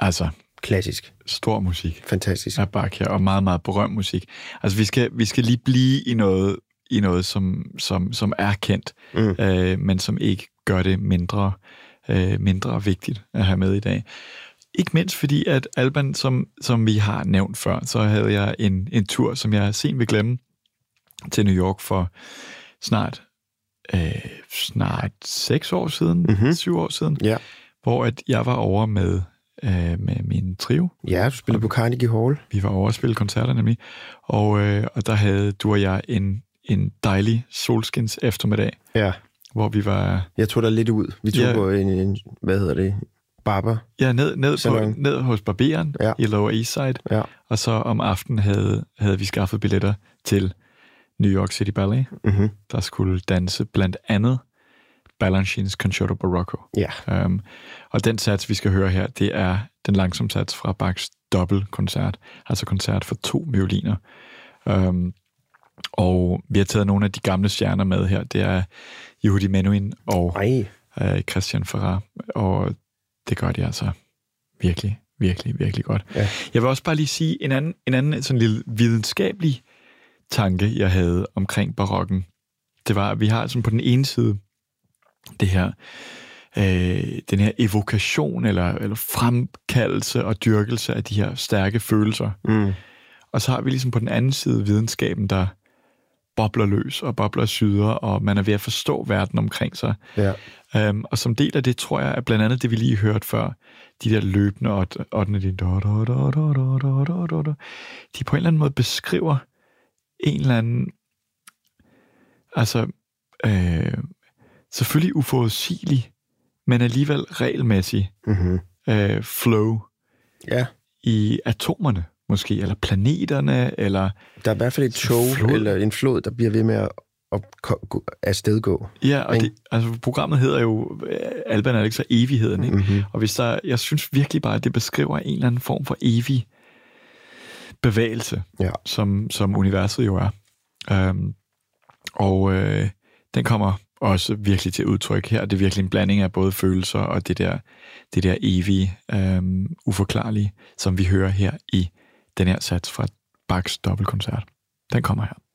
Altså, klassisk. Stor musik. Fantastisk. Af Bach her, og meget, meget berømt musik. Altså, vi skal lige blive i noget som er kendt, men som ikke gør det mindre vigtigt at have med i dag. Ikke mindst fordi, at Alban, som vi har nævnt før, så havde jeg en tur, som jeg sent vil glemme, til New York for snart 6 år siden, 7 år siden, hvor at jeg var over med min trio. Ja, du spillede på Carnegie Hall. Vi var over at spille koncerter nemlig, og der havde du og jeg en dejlig solskins eftermiddag. Ja. Hvor vi var... Jeg tog der lidt ud. Vi tog på en hvad hedder det, barber. Ja, ned hos barberen i Lower East Side. Ja. Og så om aftenen havde vi skaffet billetter til New York City Ballet, der skulle danse blandt andet Balanchines Concerto Barocco. Ja. Og den sats, vi skal høre her, det er den langsomme sats fra Bachs dobbeltkoncert, altså koncert for 2 violiner. Og vi har taget nogle af de gamle stjerner med her. Det er Yehudi Menuhin og Christian Ferrer, og det gør de altså virkelig, virkelig, virkelig godt. Ja. Jeg vil også bare lige sige en anden sådan lille videnskabelig tanke, jeg havde omkring barokken. Det var, at vi har sådan på den ene side det her, den her evokation eller fremkaldelse og dyrkelse af de her stærke følelser. Og så har vi ligesom på den anden side videnskaben, der bobler løs og bobler syder, og man er ved at forstå verden omkring sig. Ja. Og som del af det, tror jeg, at blandt andet det, vi lige hørte før, de der løbende ottende, de på en eller anden måde beskriver en eller anden, altså selvfølgelig uforudsigelig, men alligevel regelmæssig flow i atomerne måske, eller planeterne, eller... Der er i hvert fald et tog, eller en flod, der bliver ved med at afstedgå. Ja, og altså, programmet hedder jo Alban er det ikke så evigheden, ikke? Og hvis jeg synes virkelig bare, at det beskriver en eller anden form for evig bevægelse, som universet jo er. Den kommer også virkelig til udtryk her. Det er virkelig en blanding af både følelser og det der evige, uforklarlige, som vi hører her i den her sats fra Bachs dobbeltkoncert. Den kommer her.